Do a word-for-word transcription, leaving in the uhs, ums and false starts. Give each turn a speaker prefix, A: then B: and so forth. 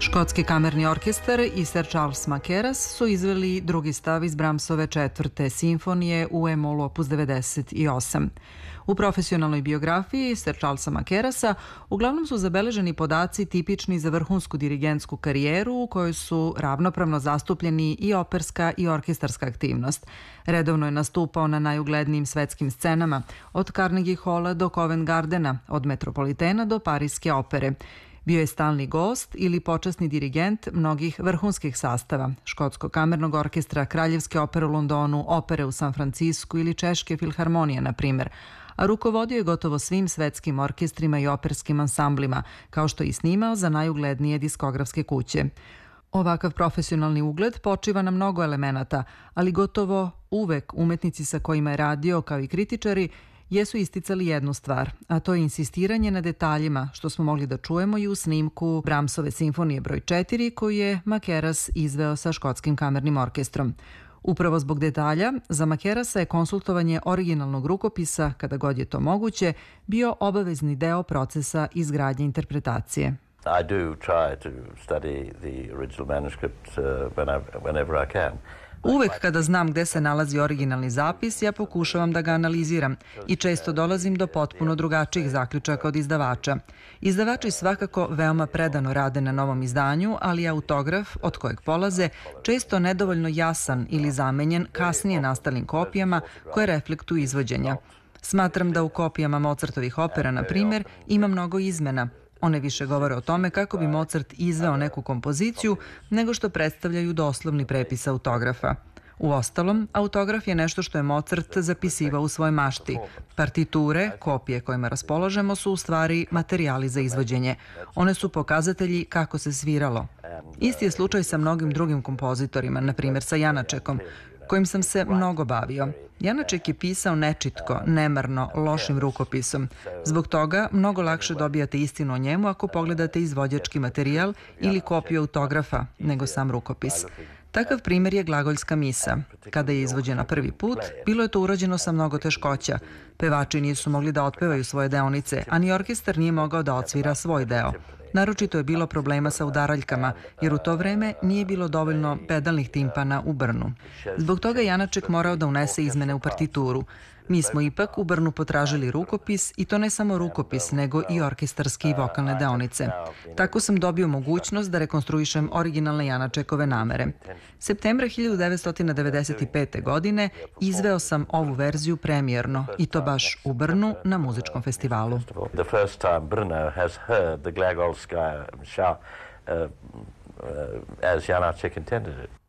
A: Škotski kamerni orkestar i Sir Charles Mackerras su izveli drugi stav iz Brahmsove četvrte simfonije u E-molu opus devedeset osam. U profesionalnoj biografiji Sir Charlesa Mackerrasa uglavnom su zabeleženi podaci tipični za vrhunsku dirigentsku karijeru u kojoj su ravnopravno zastupljeni i operska i orkestarska aktivnost. Redovno je nastupao na najuglednijim svetskim scenama, od Carnegie Halla do Covent Gardena, od Metropolitena do Pariske opere. Bio je stalni gost ili počasni dirigent mnogih vrhunskih sastava, Škotskog kamernog orkestra, Kraljevske opere u Londonu, opere u San Francisku ili Češke filharmonije, na primjer, a rukovodio je gotovo svim svetskim orkestrima i operskim ansamblima, kao što je i snimao za najuglednije diskografske kuće. Ovakav profesionalni ugled počiva na mnogo elemenata, ali gotovo uvek umetnici sa kojima je radio, kao i kritičari, jesu isticali jednu stvar, a to je insistiranje na detaljima, što smo mogli da čujemo i u snimku Brahmsove simfonije broj četiri, koju je Mackerras izveo sa Škotskim kamernim orkestrom. Upravo zbog detalja, za Mackerrasa je konsultovanje originalnog rukopisa, kada god je to moguće, bio obavezni deo procesa izgradnje interpretacije.
B: I do try to study the original manuscript uh, when I, whenever I can.
A: Uvek kada znam gde se nalazi originalni zapis, ja pokušavam da ga analiziram i često dolazim do potpuno drugačijih zaključaka od izdavača. Izdavači svakako veoma predano rade na novom izdanju, ali autograf od kojeg polaze često nedovoljno jasan ili zamenjen kasnije nastalim kopijama koje reflektuju izvođenja. Smatram da u kopijama Mozartovih opera, na primjer, ima mnogo izmena. One više govore o tome kako bi Mozart izveo neku kompoziciju nego što predstavljaju doslovni prepis autografa. Uostalom, autograf je nešto što je Mozart zapisivao u svojoj mašti. Partiture, kopije kojima raspolažemo, su u stvari materijali za izvođenje. One su pokazatelji kako se sviralo. Isti je slučaj sa mnogim drugim kompozitorima, na primjer sa Janačekom, kojim sam se mnogo bavio. Janaček je pisao nečitko, nemarno, lošim rukopisom. Zbog toga mnogo lakše dobijate istinu o njemu ako pogledate izvođački materijal ili kopiju autografa nego sam rukopis. Takav primjer je Glagoljska misa. Kada je izvođena prvi put, bilo je to urađeno sa mnogo teškoća. Pevači nisu mogli da otpevaju svoje deonice, a ni orkestar nije mogao da odsvira svoj deo. Naročito je bilo problema sa udaraljkama, jer u to vreme nije bilo dovoljno pedalnih timpana u Brnu. Zbog toga je Janaček morao da unese izmene u partituru. Mi smo ipak u Brnu potražili rukopis, i to ne samo rukopis, nego i orkestarske i vokalne deonice. Tako sam dobio mogućnost da rekonstruišem originalne Janačekove namere. Septembra hiljadu devetsto devedeset pete. godine izveo sam ovu verziju premijerno, i to baš u Brnu na muzičkom festivalu.
B: The first time Brno has heard the Glagolskaya Schau uh, uh, as Janacek intended it.